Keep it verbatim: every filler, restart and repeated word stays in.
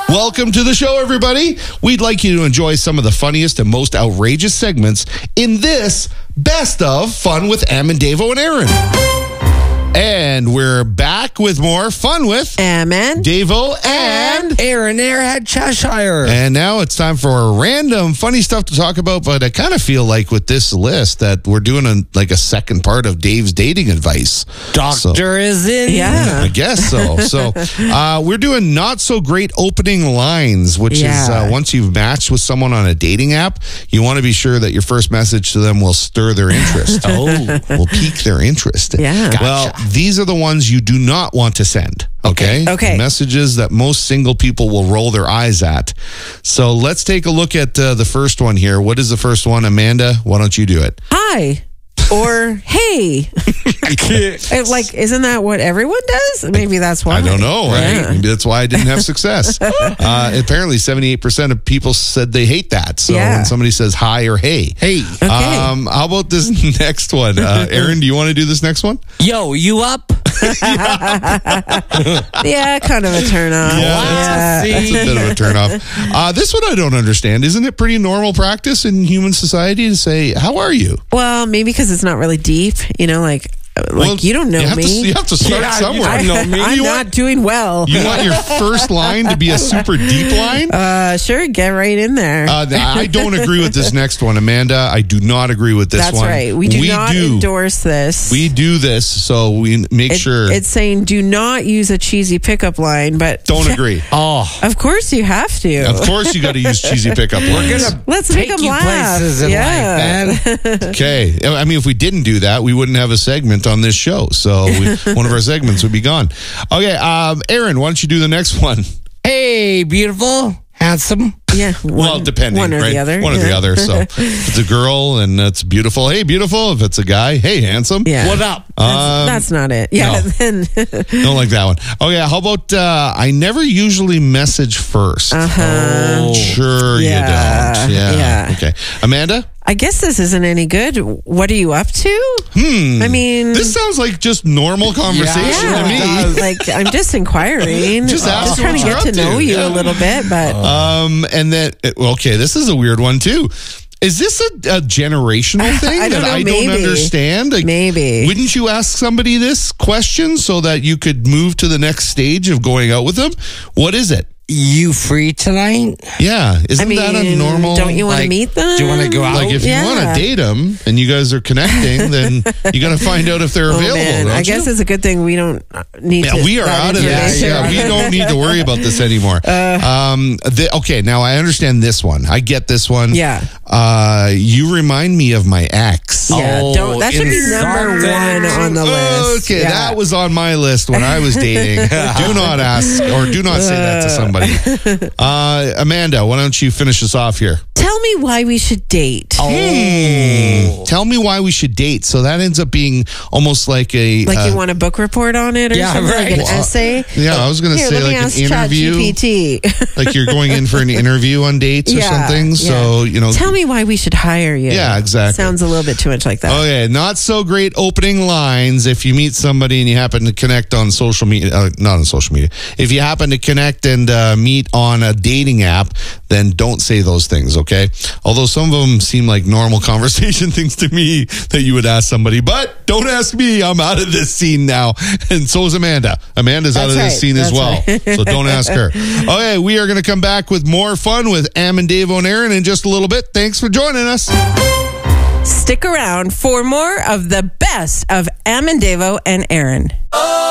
Welcome to the show, everybody. We'd like you to enjoy some of the funniest and most outrageous segments in this Best of Fun with Am and Davo and Aaron. And we're back with more Fun with Am and Davo and Aaron Airhead Cheshire. And now it's time for random funny stuff to talk about. But I kind of feel like with this list that we're doing a, like a second part of Dave's dating advice. Doctor So, is in. Yeah. I guess so. So uh, we're doing not so great opening lines, which is Yeah. uh, once you've matched with someone on a dating app, you want to be sure that your first message to them will stir their interest. Oh. Will pique their interest. Yeah. Gotcha. Well, these are the ones you do not want to send. Okay. Okay. Messages that most single people will roll their eyes at. So let's take a look at uh, the first one here. What is the first one? Amanda, why don't you do it? Hi. Or hey. It, like, isn't that what everyone does? Maybe that's why. I don't know, right? Yeah. Maybe that's why I didn't have success. uh, apparently, seventy-eight percent of people said they hate that. So Yeah. when somebody says hi or hey. Hey. Okay. Um, how about this next one? Uh, Aaron, do you want to do this next one? Yo, you up? Yeah, kind of a turn on. Yeah, Yeah. That's a bit of a turnoff. Uh, this one I don't understand. Isn't it pretty normal practice in human society to say, how are you? Well, maybe because it's not really deep, you know, like, like Well, you don't know you have me. To, you have to start Yeah, you somewhere. don't know me. I'm You not want, doing well. you want your first line to be a super deep line? Uh, sure, get right in there. Uh, I don't agree with this next one, Amanda. I do not agree with this That's one. right. We do not endorse this. We do this, so we make It- sure. It's saying do not use a cheesy pickup line, but Don't agree. Oh. of course you have to. Of course, you got to use cheesy pickup lines. gonna Let's make take them you laugh. places in yeah. life, man. Okay. I mean, if we didn't do that, we wouldn't have a segment on this show. So we, one of our segments would be gone. Okay. Um, Aaron, why don't you do the next one? Hey, beautiful, handsome. Yeah. One, well, depending, one or right? the other. One or yeah. the other. So if it's a girl and it's beautiful, hey, beautiful. If it's a guy, hey, handsome. Yeah. What up? Um, That's not it. Yeah. no. Then Don't like that one. Oh, yeah. How about uh, I never usually message first? Uh-huh. Oh, sure Yeah. you don't. Yeah. Yeah. Okay. Amanda? I guess this isn't any good. What are you up to? Hmm. I mean, This sounds like just normal conversation yeah, to me. like I'm just inquiring, Just ask trying to what get you're to up know to. you Yeah. a little bit. But Um, and then, okay, this is a weird one too. Is this a, a generational thing I don't that know, I maybe. don't understand? Like, Maybe. Wouldn't you ask somebody this question so that you could move to the next stage of going out with them? What is it? You free tonight? Yeah, isn't I mean, that a normal? don't you want to like, meet them? do you wanna go out? Like if Yeah. you want to date them and you guys are connecting, then you got to find out if they're Oh, available. man. don't I guess you? it's a good thing we don't need Yeah, to. we are that out of this. information. Yeah, we don't need to worry about this anymore. um, the, okay, now I understand this one. I get this one. Yeah. Uh, you remind me of my ex. Yeah, Oh, don't. That should be in number something. one on the list. Okay, Yeah. that was on my list when I was dating. Do not ask or do not say that to somebody. Uh, Amanda, why don't you finish us off here? Tell me why we should date. Hmm. Tell me why we should date. So that ends up being almost like a Like uh, you want a book report on it or Yeah, something? right. Like an Well, essay? yeah, I was going to Here, say let me like ask an interview. ChatGPT. Like you're going in for an interview on dates or Yeah, something. So, yeah. you know. Tell me why we should hire you. Yeah, exactly. Sounds a little bit too much like that. Okay, not so great opening lines if you meet somebody and you happen to connect on social media, uh, not on social media. If you happen to connect and uh, meet on a dating app, then don't say those things, okay? Although some of them seem like normal conversation things to me that you would ask somebody, but don't ask me. I'm out of this scene now. And so is Amanda. Amanda's out That's of this right. scene as That's well. right. So don't ask her. Okay, we are going to come back with more fun with Am and Davo and Aaron in just a little bit. Thanks for joining us. Stick around for more of the best of Am and Davo and Aaron. Oh!